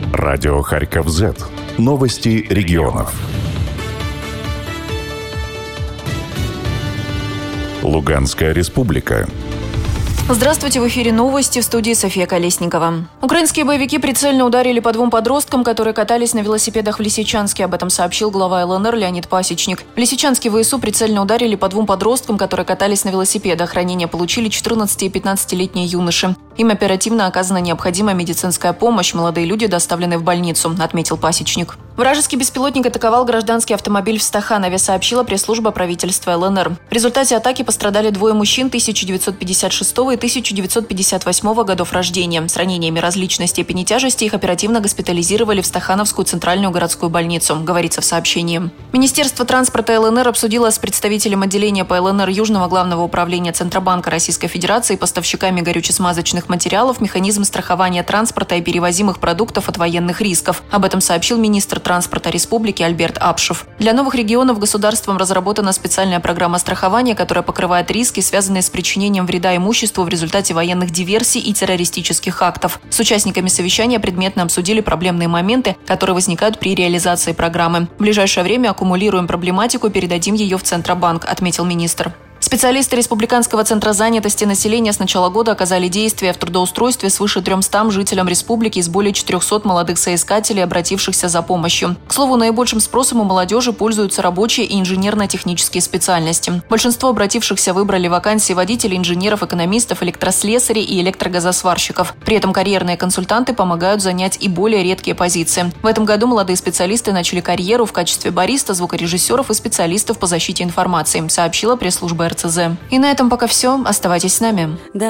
Радио Харьков Z. Новости регионов. Луганская республика. Здравствуйте, в эфире новости, в студии София Колесникова. Украинские боевики прицельно ударили по двум подросткам, которые катались на велосипедах в Лисичанске. Об этом сообщил глава ЛНР Леонид Пасечник. В Лисичанске ВСУ прицельно ударили по двум подросткам, которые катались на велосипедах. Ранения получили 14 и 15-летние юноши. Им оперативно оказана необходимая медицинская помощь. Молодые люди доставлены в больницу, отметил Пасечник. Вражеский беспилотник атаковал гражданский автомобиль в Стаханове, сообщила пресс-служба правительства ЛНР. В результате атаки пострадали двое мужчин 1956 и 1958 годов рождения. С ранениями различной степени тяжести их оперативно госпитализировали в Стахановскую центральную городскую больницу, говорится в сообщении. Министерство транспорта ЛНР обсудило с представителем отделения по ЛНР Южного главного управления Центробанка Российской Федерации и поставщиками горюче-смазочных материалов механизм страхования транспорта и перевозимых продуктов от военных рисков. Об этом сообщил министр транспорта республики Альберт Апшев. Для новых регионов государством разработана специальная программа страхования, которая покрывает риски, связанные с причинением вреда имуществу в результате военных диверсий и террористических актов. С участниками совещания предметно обсудили проблемные моменты, которые возникают при реализации программы. В ближайшее время аккумулируем проблематику и передадим ее в Центробанк, отметил министр. Специалисты Республиканского центра занятости населения с начала года оказали действия в трудоустройстве свыше 300 жителям республики из более 400 молодых соискателей, обратившихся за помощью. К слову, наибольшим спросом у молодежи пользуются рабочие и инженерно-технические специальности. Большинство обратившихся выбрали вакансии водителей, инженеров, экономистов, электрослесарей и электрогазосварщиков. При этом карьерные консультанты помогают занять и более редкие позиции. В этом году молодые специалисты начали карьеру в качестве бариста, звукорежиссеров и специалистов по защите информации, сообщила пресс-служба РЦЗ. И на этом пока все. Оставайтесь с нами.